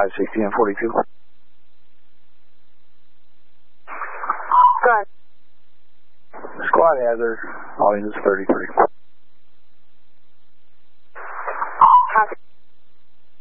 560 and 42. Go ahead. Squad hazard, volume is 33.